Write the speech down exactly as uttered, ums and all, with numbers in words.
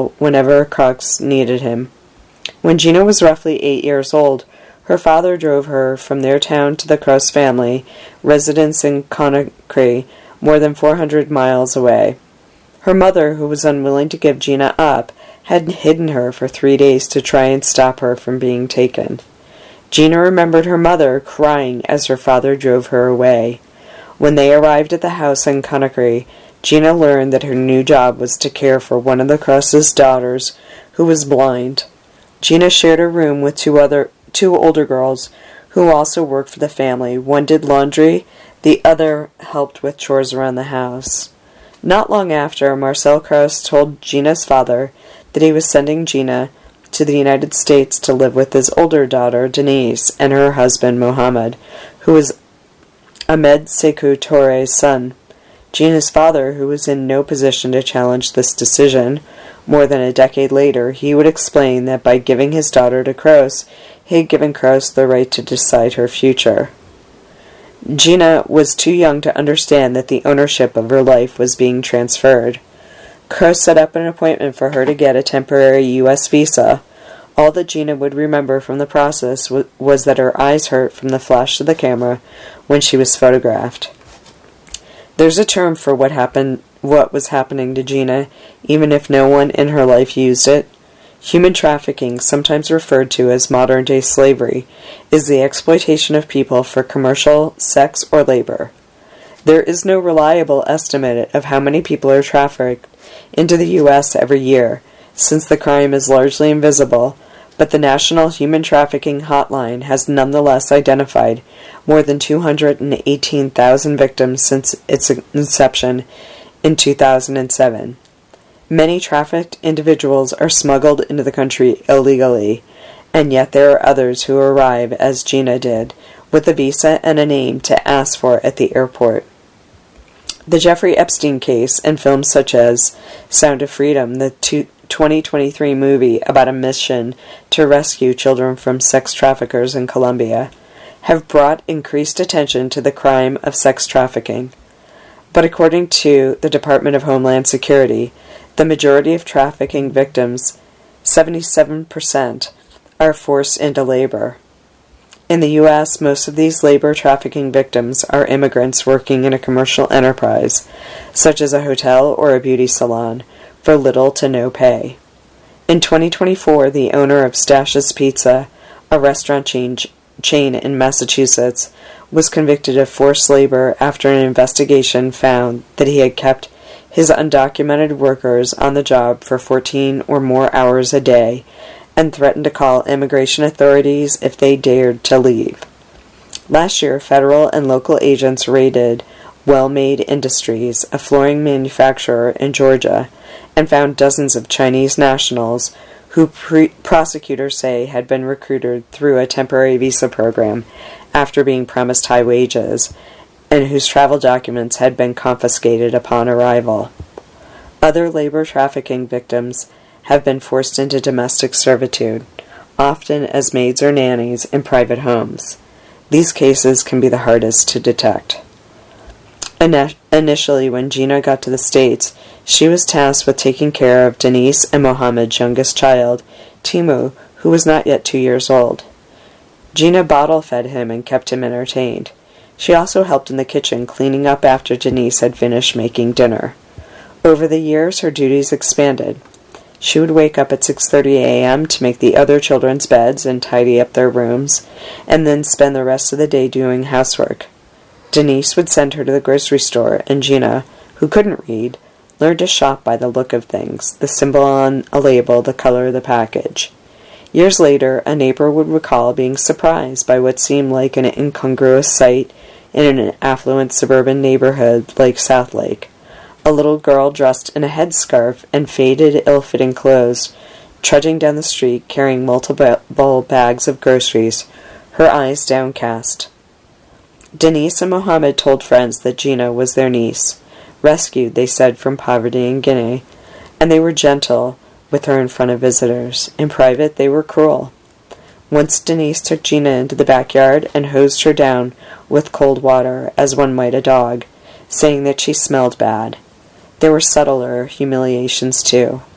available whenever Crux needed him. When Gina was roughly eight years old, her father drove her from their town to the Crouse family residence in Conakry, more than four hundred miles away. Her mother, who was unwilling to give Gina up, had hidden her for three days to try and stop her from being taken. Gina remembered her mother crying as her father drove her away. When they arrived at the house in Conakry, Gina learned that her new job was to care for one of the Crouse's daughters, who was blind. Gina shared a room with two other two older girls who also worked for the family. One did laundry, the other helped with chores around the house. Not long after, Marcel Crouse told Gina's father that he was sending Gina to the United States to live with his older daughter, Denise, and her husband, Mohammed, who was Ahmed Sekou Touré's son. Gina's father, who was in no position to challenge this decision, more than a decade later, he would explain that by giving his daughter to Crouse, he had given Crouse the right to decide her future. Gina was too young to understand that the ownership of her life was being transferred. Crouse set up an appointment for her to get a temporary U S visa. All that Gina would remember from the process w- was that her eyes hurt from the flash of the camera when she was photographed. There's a term for what happened, what was happening to Gina, even if no one in her life used it. Human trafficking, sometimes referred to as modern-day slavery, is the exploitation of people for commercial, sex, or labor. There is no reliable estimate of how many people are trafficked into the U S every year, since the crime is largely invisible, but the National Human Trafficking Hotline has nonetheless identified more than two hundred eighteen thousand victims since its inception in two thousand seven. Many trafficked individuals are smuggled into the country illegally, and yet there are others who arrive, as Gina did, with a visa and a name to ask for at the airport. The Jeffrey Epstein case and films such as Sound of Freedom, the twenty twenty-three movie about a mission to rescue children from sex traffickers in Colombia, have brought increased attention to the crime of sex trafficking. But according to the Department of Homeland Security, the majority of trafficking victims, seventy-seven percent, are forced into labor. In the U S, most of these labor trafficking victims are immigrants working in a commercial enterprise, such as a hotel or a beauty salon, for little to no pay. In twenty twenty-four, the owner of Stash's Pizza, a restaurant chain, chain in Massachusetts, was convicted of forced labor after an investigation found that he had kept his undocumented workers on the job for fourteen or more hours a day and threatened to call immigration authorities if they dared to leave. Last year, federal and local agents raided Well-Made Industries, a flooring manufacturer in Georgia, and found dozens of Chinese nationals who pre- prosecutors say had been recruited through a temporary visa program after being promised high wages, and whose travel documents had been confiscated upon arrival. Other labor trafficking victims have been forced into domestic servitude, often as maids or nannies in private homes. These cases can be the hardest to detect. In- initially, when Gina got to the States, she was tasked with taking care of Denise and Mohammed's youngest child, Timu, who was not yet two years old. Gina bottle-fed him and kept him entertained. She also helped in the kitchen, cleaning up after Denise had finished making dinner. Over the years, her duties expanded. She would wake up at six thirty a.m. to make the other children's beds and tidy up their rooms, and then spend the rest of the day doing housework. Denise would send her to the grocery store, and Gina, who couldn't read, learned to shop by the look of things, the symbol on a label, the color of the package. Years later, a neighbor would recall being surprised by what seemed like an incongruous sight in an affluent suburban neighborhood like Southlake. A little girl dressed in a headscarf and faded, ill-fitting clothes, trudging down the street carrying multiple bags of groceries, her eyes downcast. Denise and Mohammed told friends that Gina was their niece, rescued, they said, from poverty in Guinea, and they were gentle with her in front of visitors. In private, they were cruel. Once Denise took Gina into the backyard and hosed her down with cold water, as one might a dog, saying that she smelled bad. There were subtler humiliations, too.